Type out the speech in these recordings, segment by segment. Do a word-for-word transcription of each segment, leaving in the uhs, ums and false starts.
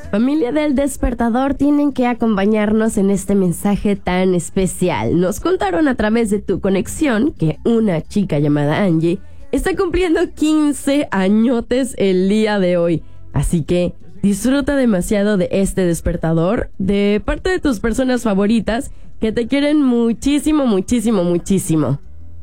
Familia del Despertador, tienen que acompañarnos en este mensaje tan especial. Nos contaron a través de Tu Conexión que una chica llamada Angie está cumpliendo quince añotes el día de hoy. Así que disfruta demasiado de este despertador de parte de tus personas favoritas que te quieren muchísimo, muchísimo, muchísimo.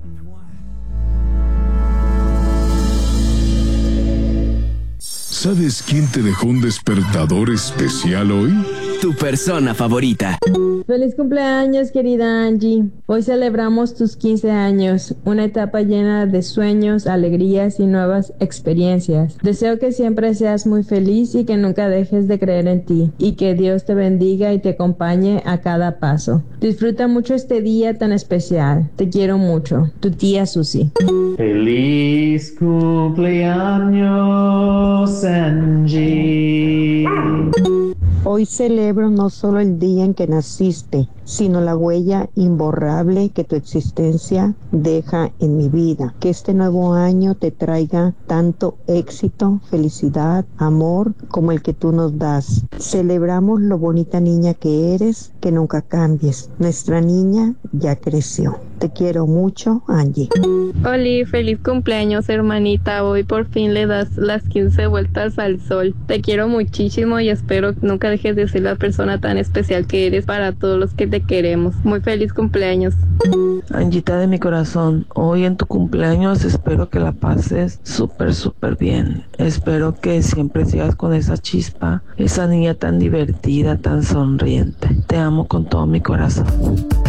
¿Sabes quién te dejó un despertador especial hoy? Tu persona favorita. Feliz cumpleaños, querida Angie. Hoy celebramos tus quince años, una etapa llena de sueños, alegrías y nuevas experiencias. Deseo que siempre seas muy feliz y que nunca dejes de creer en ti, y que Dios te bendiga y te acompañe a cada paso. Disfruta mucho este día tan especial. Te quiero mucho. Tu tía Susi. Feliz cumpleaños, Angie. Hoy celebro no solo el día en que naciste, sino la huella imborrable que tu existencia deja en mi vida. Que este nuevo año te traiga tanto éxito, felicidad, amor, como el que tú nos das. Celebramos lo bonita niña que eres, que nunca cambies. Nuestra niña ya creció. Te quiero mucho, Angie. Oli, feliz cumpleaños, hermanita. Hoy por fin le das las quince vueltas al sol. Te quiero muchísimo y espero que nunca dejes de ser la persona tan especial que eres para todos los que te queremos. Muy feliz cumpleaños. Angita de mi corazón, hoy en tu cumpleaños espero que la pases súper, súper bien. Espero que siempre sigas con esa chispa, esa niña tan divertida, tan sonriente. Te amo con todo mi corazón.